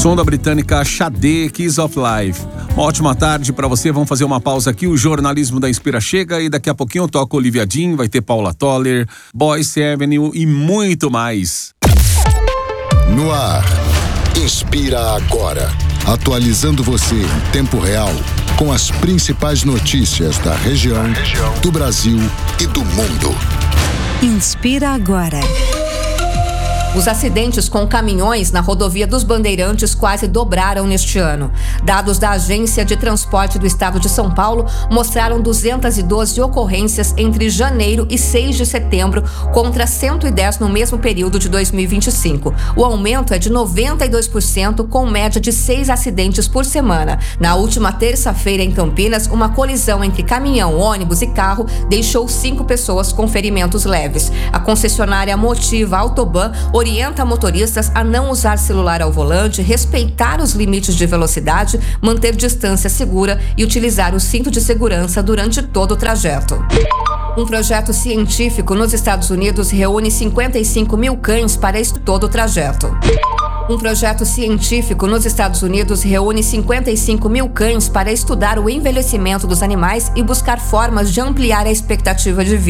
Som da britânica Sade, Keys of Life. Uma ótima tarde para você, vamos fazer uma pausa aqui, o Jornalismo da Inspira chega e daqui a pouquinho eu toco Olivia Dean, vai ter Paula Toller, Boyce Avenue e muito mais. No ar, Inspira Agora, atualizando você em tempo real com as principais notícias da região, do Brasil e do mundo. Inspira Agora. Os acidentes com caminhões na rodovia dos Bandeirantes quase dobraram neste ano. Dados da Agência de Transporte do Estado de São Paulo mostraram 212 ocorrências entre janeiro e 6 de setembro, contra 110 no mesmo período de 2025. O aumento é de 92%, com média de 6 acidentes por semana. Na última terça-feira, em Campinas, uma colisão entre caminhão, ônibus e carro deixou 5 pessoas com ferimentos leves. A concessionária Motiva Autoban orienta motoristas a não usar celular ao volante, respeitar os limites de velocidade, manter distância segura e utilizar o cinto de segurança durante todo o trajeto. Um projeto científico nos Estados Unidos reúne 55 mil cães para todo o trajeto. Um projeto científico nos Estados Unidos reúne 55 mil cães para estudar o envelhecimento dos animais e buscar formas de ampliar a expectativa de vida.